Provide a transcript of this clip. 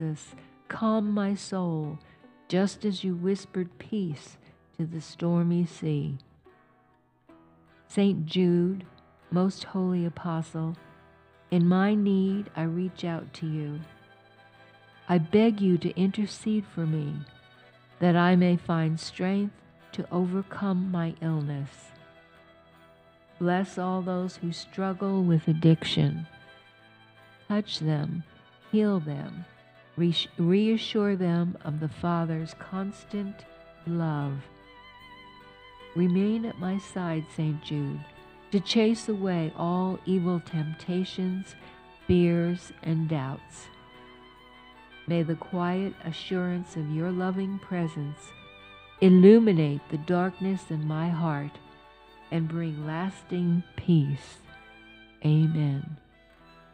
Jesus, calm my soul, just as you whispered peace to the stormy sea. Saint Jude, most holy apostle, in my need I reach out to you. I beg you to intercede for me, that I may find strength to overcome my illness. Bless all those who struggle with addiction. Touch them, heal them, reassure them of the Father's constant love. Remain at my side, St. Jude, to chase away all evil temptations, fears, and doubts. May the quiet assurance of your loving presence illuminate the darkness in my heart and bring lasting peace. Amen.